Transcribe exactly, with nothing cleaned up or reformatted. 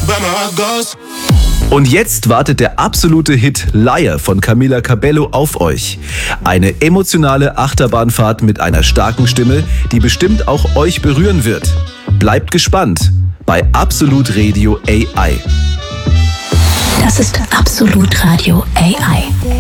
where my heart goes. Und jetzt wartet der absolute Hit Liar von Camila Cabello auf euch. Eine emotionale Achterbahnfahrt mit einer starken Stimme, die bestimmt auch euch berühren wird. Bleibt gespannt bei Absolut Radio A I. Das ist Absolut Radio A I.